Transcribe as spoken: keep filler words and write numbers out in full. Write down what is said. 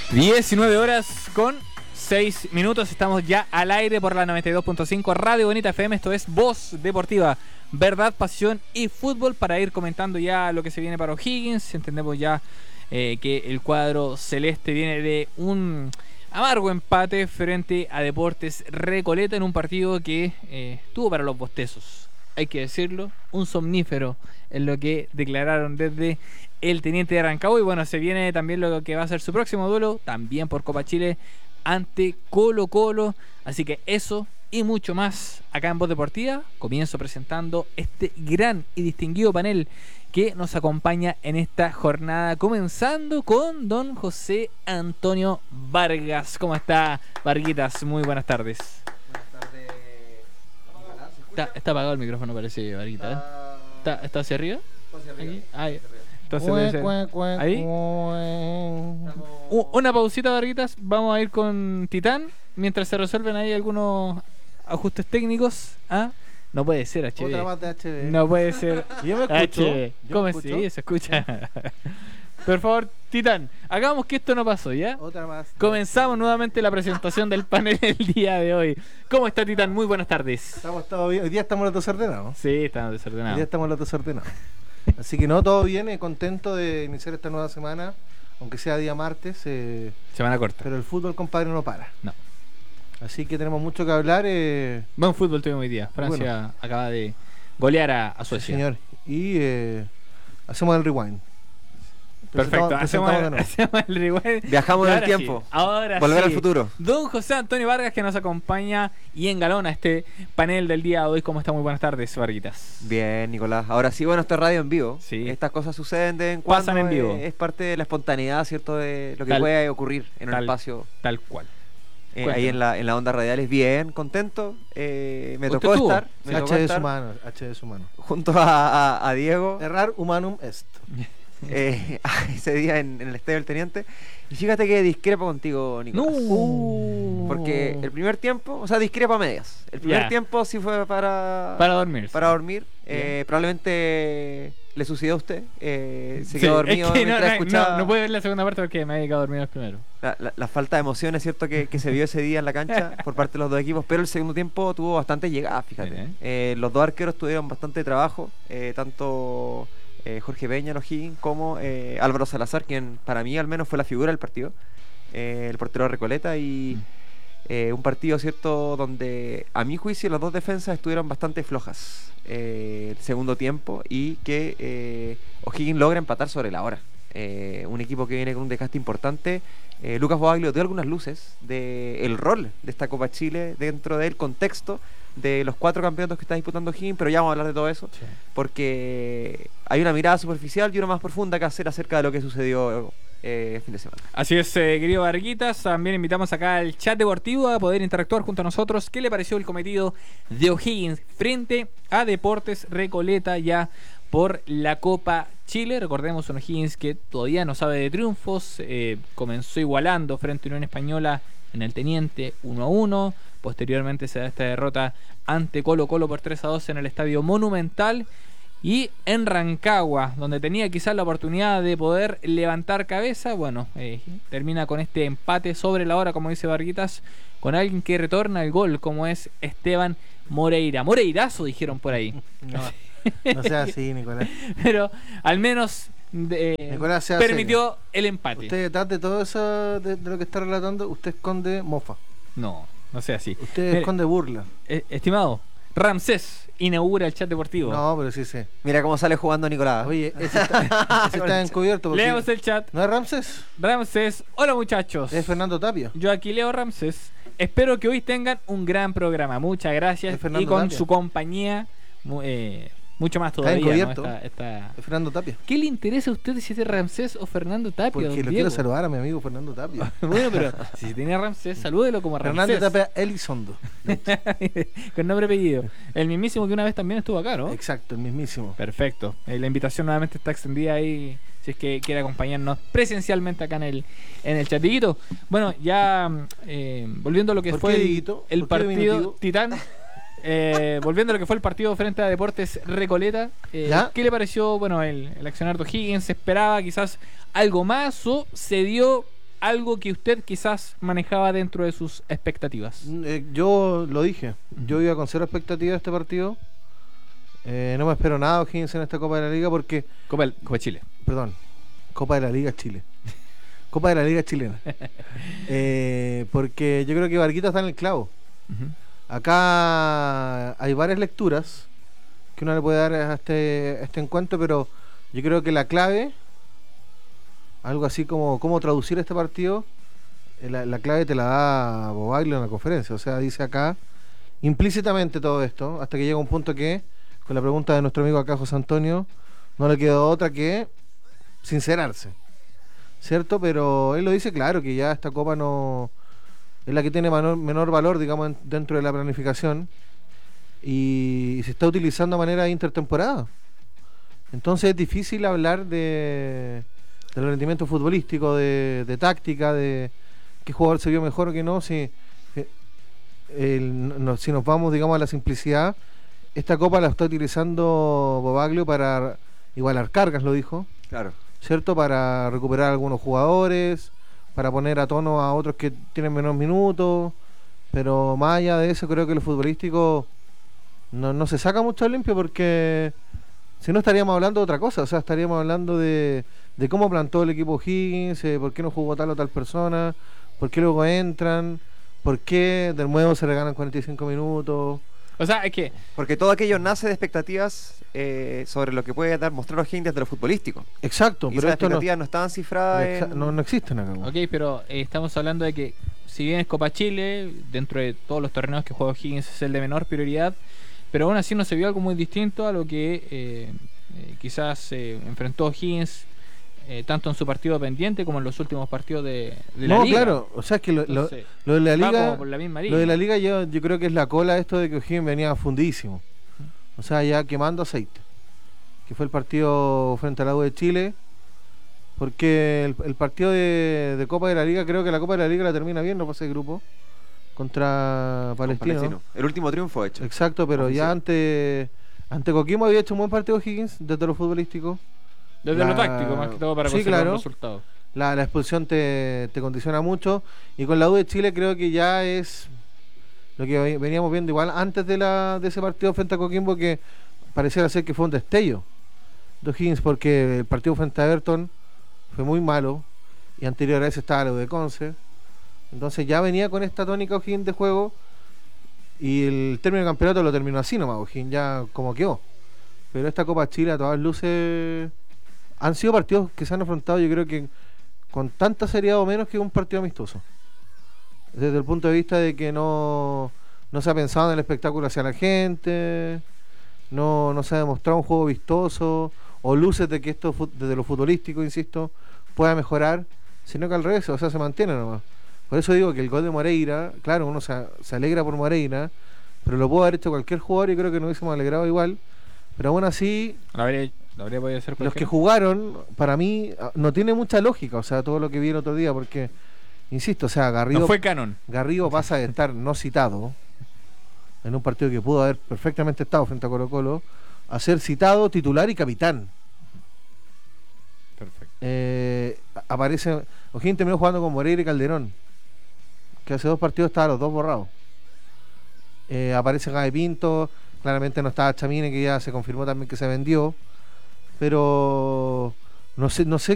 diecinueve horas con seis minutos. Estamos ya al aire por la noventa y dos punto cinco Radio Bonita F M. Esto es Voz Deportiva, verdad, pasión y fútbol. Para ir comentando ya lo que se viene para O'Higgins. Entendemos ya eh, que el cuadro celeste viene de un amargo empate frente a Deportes Recoleta en un partido que eh, tuvo para los bostezos, hay que decirlo, un somnífero en lo que declararon desde el teniente de Rancagua. Y bueno, se viene también lo que va a ser su próximo duelo, también por Copa Chile, ante Colo Colo. Así que eso y mucho más acá en Voz Deportiva. Comienzo presentando este gran y distinguido panel que nos acompaña en esta jornada, comenzando con don José Antonio Vargas. ¿Cómo está, Varguitas? Muy buenas tardes. Buenas tardes. Está, está apagado el micrófono, parece, Varguita, ¿eh? ¿Está, ¿Está hacia arriba? Hacia arriba. Aquí. Ahí. Hacia arriba. Entonces debe ser- ahí. U- Una pausita, Varguitas. Vamos a ir con Titán mientras se resuelven ahí algunos ajustes técnicos. ¿Ah? No puede ser H D. Otra más de H D. No puede ser Yo me escucho. H D. Yo ¿Cómo me es? escucho. Sí, se escucha. Por favor, Titán, hagamos que esto no pasó, ¿ya? Otra más. Comenzamos nuevamente la presentación del panel el día de hoy. ¿Cómo está, Titán? Muy buenas tardes. Estamos todos bien. Hoy día estamos los dos ordenados. Sí, estamos Hoy día desordenados. estamos los dos ordenados. Así que no, todo bien. eh, Contento de iniciar esta nueva semana. Aunque sea día martes. eh, Semana corta. pero el fútbol, compadre, no para. No. Así que tenemos mucho que hablar. Eh, Buen fútbol tuvimos hoy día. Francia acaba de golear a, a Suecia. señor. Y eh, hacemos el rewind. Perfecto, Presentamos- hacemos, presentamos de nuevo. hacemos el rewind. Viajamos Y en el ahora tiempo. sí, ahora Volver sí. al futuro. Don José Antonio Vargas, que nos acompaña y engalona este panel del día de hoy. ¿Cómo está? Muy buenas tardes, Varguitas. Bien, Nicolás. Ahora sí, bueno, esto es radio en vivo. Sí. Estas cosas suceden de vez en cuando. Pasan en vivo. eh, Es parte de la espontaneidad, ¿cierto? De lo que Tal- puede ocurrir en un tal- espacio Tal cual. eh, Cuéntame. ahí en la, en la onda radial. Bien, contento. Eh, me ¿Usted tocó estuvo? estar, me tocó H D es estar humano. H D es humano. junto a, a- a Diego Errar humanum est. eh, ese día en, en el Estadio del Teniente. Y fíjate que discrepo contigo, Nicolás. No. Porque el primer tiempo, o sea, discrepa a medias. El primer Ya. tiempo sí fue para, Para dormir. para dormir. Eh, probablemente le sucedió a usted. Eh, se quedó dormido Es que no, mientras no, escuchaba no, no puede ver la segunda parte porque me he dedicado a dormir al primero. la, la- la falta de emociones, ¿cierto? Que, que se vio ese día en la cancha por parte de los dos equipos. Pero el segundo tiempo tuvo bastante llegada, fíjate. Bien. Eh, los dos arqueros tuvieron bastante trabajo. eh, tanto eh, Jorge Peña, en O'Higgins, como eh, Álvaro Salazar, quien para mí al menos fue la figura del partido. Eh, el portero de Recoleta. Y eh, un partido, ¿cierto? Donde a mi juicio las dos defensas estuvieron bastante flojas eh, el segundo tiempo. Y que eh, O'Higgins logra empatar sobre la hora. Eh, un equipo que viene con un desgaste importante. eh, Lucas Boaglio dio algunas luces del rol de esta Copa Chile dentro del contexto de los cuatro campeonatos que está disputando O'Higgins, pero ya vamos a hablar de todo eso, porque hay una mirada superficial y una más profunda que hacer acerca de lo que sucedió eh, el fin de semana. Así es, eh, querido Varguitas. También invitamos acá al chat deportivo a poder interactuar junto a nosotros. ¿Qué le pareció el cometido de O'Higgins frente a Deportes Recoleta ya por la Copa Chile? Recordemos un O'Higgins que todavía no sabe de triunfos. eh, comenzó igualando frente a Unión Española en el Teniente uno a uno. Posteriormente se da esta derrota ante Colo Colo por tres a dos en el Estadio Monumental. Y en Rancagua, donde tenía quizás la oportunidad de poder levantar cabeza, bueno, eh, termina con este empate sobre la hora, como dice Varguitas, con alguien que retorna el gol, como es Esteban Moreira. Moreirazo, dijeron por ahí. No, no sea así, Nicolás. Pero al menos de- Nicolás, sea permitió el empate. Usted, detrás de todo eso, de, de lo que está relatando, usted esconde mofa. No, no sea así. Usted Mire, esconde burla. eh, estimado, Ramsés inaugura el chat deportivo. No, pero sí sé. Mira cómo sale jugando Nicolás. Oye, ese está, ese está encubierto. porque- Leamos el chat. ¿No es Ramses? Ramsés, hola muchachos. Es Fernando Tapia. Yo aquí leo Ramsés. Espero que hoy tengan un gran programa. Muchas gracias. Es Fernando Y con Tapia. su compañía, mu- eh, mucho más todavía. ¿no? encubierto. Esta- esta- Es Fernando Tapia. ¿Qué le interesa a usted si es de Ramsés o Fernando Tapia? Porque don lo Diego? quiero saludar a mi amigo Fernando Tapia. Bueno, pero si tiene Ramsés, salúdelo como Ramsés. Fernando Tapia Elizondo. Con nombre y apellido. El mismísimo que una vez también estuvo acá, ¿no? Exacto, el mismísimo. Perfecto. Eh, la invitación nuevamente está extendida ahí. Si es que quiere acompañarnos presencialmente acá en el en el chat. Dieguito, bueno, ya eh, volviendo a lo que ¿Por fue qué, el, Dieguito? el ¿Por qué partido diminutivo? Titán, eh, volviendo a lo que fue el partido frente a Deportes Recoleta, eh, ¿Ya? ¿qué le pareció bueno el, el accionar de O'Higgins? ¿Se esperaba quizás algo más o se dio algo que usted quizás manejaba dentro de sus expectativas. Eh, yo lo dije, yo iba con cero expectativa de este partido. Eh, no me espero nada O'Higgins en esta Copa de la Liga porque... Copa, del- Copa de Chile. Perdón, Copa de la Liga Chile. Copa de la Liga chilena. Eh, porque yo creo que Barquita está en el clavo. Ujú. Acá hay varias lecturas que uno le puede dar a este, a este encuentro, pero yo creo que la clave, algo así como cómo traducir este partido, eh, la, la clave te la da Bobaglio en la conferencia. O sea, dice acá implícitamente todo esto, hasta que llega un punto que, con la pregunta de nuestro amigo acá, José Antonio, no le quedó otra que sincerarse, ¿cierto? Pero él lo dice claro, que ya esta copa no es la que tiene menor, menor valor, digamos, en- dentro de la planificación, y, y se está utilizando de manera intertemporada. Entonces es difícil hablar de del rendimiento futbolístico, de, de táctica, de qué jugador se vio mejor o qué no, si, eh, el- no- si nos vamos, digamos, a la simplicidad. Esta copa la está utilizando Bobaglio para igualar cargas, lo dijo, Claro. ¿cierto? Para recuperar algunos jugadores, para poner a tono a otros que tienen menos minutos, pero más allá de eso creo que lo futbolístico no, no se saca mucho limpio, porque si no estaríamos hablando de otra cosa, o sea, estaríamos hablando de, de cómo plantó el equipo Higgins, eh, por qué no jugó tal o tal persona, por qué luego entran, por qué de nuevo se regalan cuarenta y cinco minutos. O sea, es que Porque todo aquello nace de expectativas eh, sobre lo que puede dar mostrar O'Higgins desde lo futbolístico. Exacto, Y pero esas esto no, expectativas no, estaban cifradas exa- en... no, no existen acá. Ok, pero eh, estamos hablando de que si bien es Copa Chile, dentro de todos los torneos que juega Higgins es el de menor prioridad, pero aún así no se vio algo muy distinto a lo que eh, eh, quizás se enfrentó Higgins eh, tanto en su partido pendiente como en los últimos partidos de, de la No, liga. claro, o sea, es que lo, lo- Entonces, lo de la va liga, como por la misma lo línea. de la liga yo, yo creo que es la cola esto de que O'Higgins venía fundísimo, o sea, ya quemando aceite, que fue el partido frente a la U de Chile, porque el, el partido de, de Copa de la Liga, creo que la Copa de la Liga la termina bien, no pasa el grupo, contra con Palestino. Palestino. El último triunfo hecho. Exacto, pero ya Oficial. ante ante Coquimbo había hecho un buen partido Higgins desde lo futbolístico. Desde la- lo táctico, más que todo para Sí, conservar claro. un resultado. La, la expulsión te, te condiciona mucho, y con la U de Chile creo que ya es lo que ve- veníamos viendo igual antes de la de ese partido frente a Coquimbo, que pareciera ser que fue un destello de Higgins, porque el partido frente a Everton fue muy malo, y anterior a ese estaba la U de Conce. Entonces ya venía con esta tónica O'Higgins de juego, y el término del campeonato lo terminó así nomás, O'Higgins ya como quedó. Pero esta Copa Chile a todas luces han sido partidos que se han afrontado, yo creo que con tanta seriedad o menos que un partido amistoso. Desde el punto de vista de que no, no se ha pensado en el espectáculo hacia la gente, no, no se ha demostrado un juego vistoso, o luces de que esto fut- desde lo futbolístico, insisto, pueda mejorar, sino que al revés, o sea, se mantiene nomás. Por eso digo que el gol de Moreira, claro, uno se, se alegra por Moreira, pero lo pudo haber hecho cualquier jugador y creo que nos hubiésemos alegrado igual. Pero aún así, Lo habría, lo habría podido hacer los cualquiera. que jugaron, para mí, ah, no tiene mucha lógica, o sea, todo lo que vi el otro día, porque, insisto, o sea, Garrido, No fue canon. Garrido pasa de estar no citado en un partido que pudo haber perfectamente estado frente a Colo Colo, a ser citado, titular y capitán. Perfecto. Eh, a- aparece, O'Higgins terminó jugando con Moreira y Calderón, que hace dos partidos estaban los dos borrados. Eh, aparece Gabe Pinto, claramente no estaba Chamine, que ya se confirmó también que se vendió, pero no sé, no sé